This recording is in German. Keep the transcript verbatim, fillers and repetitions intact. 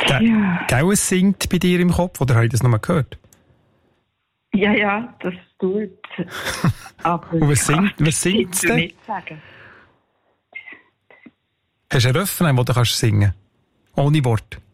Ge- Ja. Gell, es singt bei dir im Kopf, oder habe ich das noch mal gehört? Ja, ja, das tut. Aber Und was ich kann singt- was singt's dazu denn? nicht sagen. Hast du einen Refrain, den du kannst singen kannst? Ohne Wort?